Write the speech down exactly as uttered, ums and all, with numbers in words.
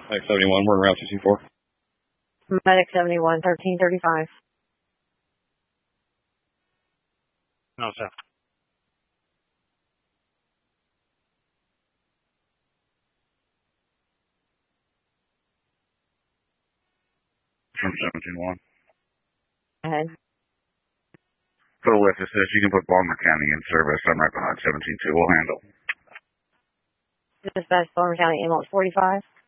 Medic seventy-one, we're in route two two four. Medic seventy-one, thirteen thirty-five. No, sir. From seventeen one. Ahead. For the lift assist, you can put Balmer County in service. I'm right behind seventeen two. We'll handle. Dispatch Balmer County ambulance forty-five.